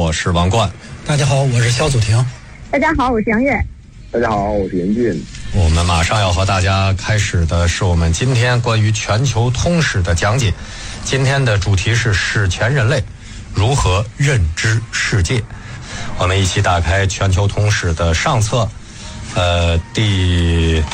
我是王冠。 大家好，我是肖祖婷。 大家好，我是杨月。 大家好，我是严俊。 我们马上要和大家开始的是我们今天关于全球通史的讲解。今天的主题是史前人类如何认知世界。我们一起打开全球通史的上册，第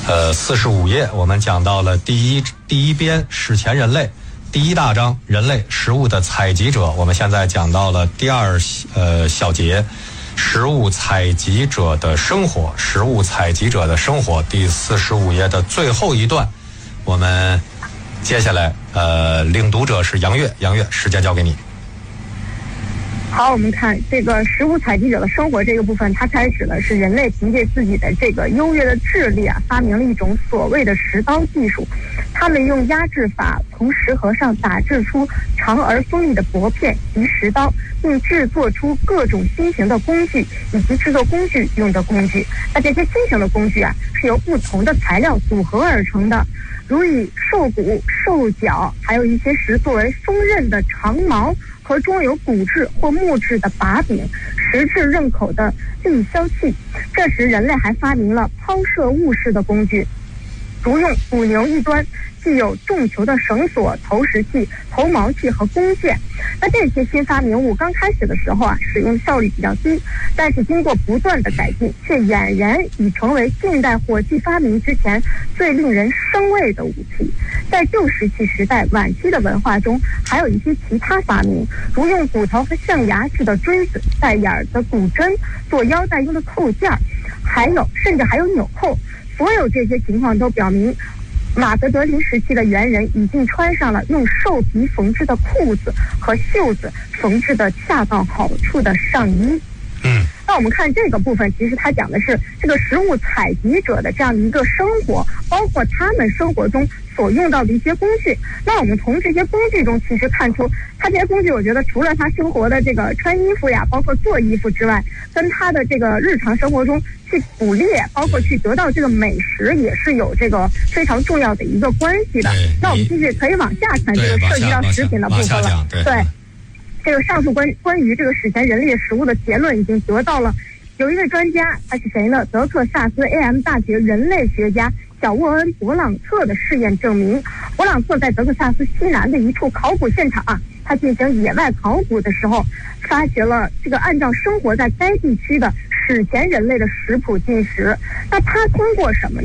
45页，我们讲到了第一编史前人类，第一大章人类食物的采集者。我们现在讲到了第二小节食物采集者的生活，食物采集者的生活，第45页的最后一段。我们接下来领读者是杨月，时间交给你。 好，我们看这个食物采集者的生活这个部分，它开始了是人类凭借自己的这个优越的智力发明了一种所谓的食刀技术。他们用压制法从食盒上打制出长而锋利的薄片及食刀，并制作出各种新型的工具以及制作工具用的工具。那这些新型的工具是由不同的材料组合而成的，如以兽骨、兽角，还有一些石作为锋刃的长矛和装有骨质或木质的把柄、石质刃口的利削器。这时人类还发明了抛射物式的工具，如用捕牛一端，既有重球的绳索、投石器、投锚器和弓箭。那这些新发明物刚开始的时候使用效率比较低，但是经过不断的改进，却俨然已成为近代火器发明之前最令人生畏的武器。在旧石器时代晚期的文化中，还有一些其他发明，如用骨头和象牙制的锥子、带眼的骨针做腰带用的扣件，甚至还有纽扣。所有这些情况都表明马格德林时期的猿人已经穿上了用兽皮缝制的裤子和袖子缝制的恰到好处的上衣。那我们看这个部分，其实它讲的是这个食物采集者的这样的一个生活，包括他们生活中所用到的一些工具。那我们从这些工具中其实看出，他这些工具我觉得除了他生活的这个穿衣服包括做衣服之外，跟他的这个日常生活中去捕猎，包括去得到这个美食，也是有这个非常重要的一个关系的。那我们继续可以往下看这个涉及到食品的部分了。对，这个上述关于这个史前人类食物的结论已经得到了。有一位专家，他是谁呢？德克萨斯 AM 大学人类学家小沃恩·勃朗特的试验证明，勃朗特在德克萨斯西南的一处考古现场他进行野外考古的时候，发掘了这个按照生活在该地区的史前人类的食谱进食。那他通过什么呢？